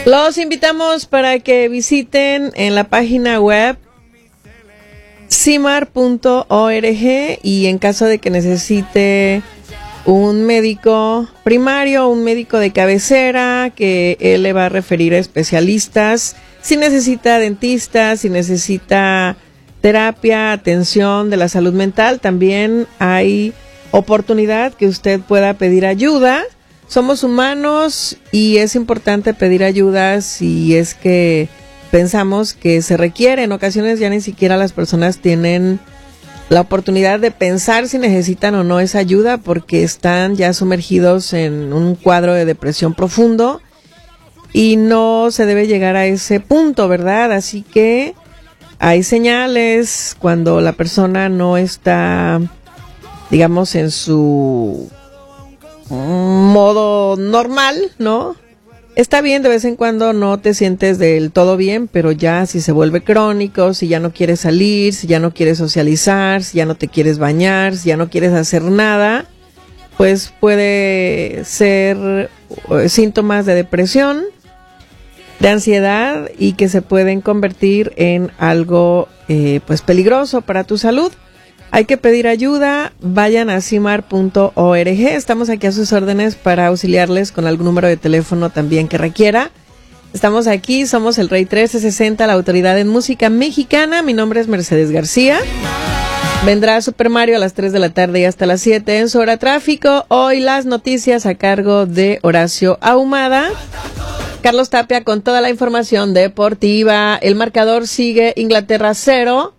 Los invitamos para que visiten en la página web cimar.org y en caso de que necesite un médico primario, un médico de cabecera, que él le va a referir a especialistas, si necesita dentistas, si necesita terapia, atención de la salud mental, también hay oportunidad que usted pueda pedir ayuda. Somos humanos y es importante pedir ayuda si es que pensamos que se requiere. En ocasiones ya ni siquiera las personas tienen la oportunidad de pensar si necesitan o no esa ayuda porque están ya sumergidos en un cuadro de depresión profundo y no se debe llegar a ese punto, ¿verdad? Así que hay señales cuando la persona no está, digamos, en su modo normal, ¿no? Está bien, de vez en cuando no te sientes del todo bien, pero ya si se vuelve crónico, si ya no quieres salir, si ya no quieres socializar, si ya no te quieres bañar, si ya no quieres hacer nada, pues puede ser síntomas de depresión, de ansiedad y que se pueden convertir en algo pues peligroso para tu salud. Hay que pedir ayuda, vayan a cimar.org, estamos aquí a sus órdenes para auxiliarles con algún número de teléfono también que requiera. Estamos aquí, somos el Rey 1360, la autoridad en música mexicana. Mi nombre es Mercedes García. Vendrá Super Mario a las 3 de la tarde y hasta las 7 en su hora tráfico. Hoy las noticias a cargo de Horacio Ahumada. Carlos Tapia con toda la información deportiva. El marcador sigue Inglaterra 0.